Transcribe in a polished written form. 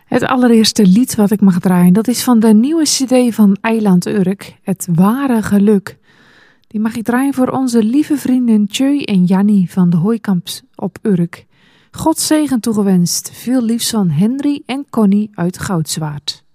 Het allereerste lied wat ik mag draaien, dat is van de nieuwe cd van Eiland Urk, Het Ware Geluk. Die mag ik draaien voor onze lieve vrienden Tjeu en Jannie van de Hooikamps op Urk. God zegen toegewenst. Veel liefs van Henry en Connie uit Goudzwaard.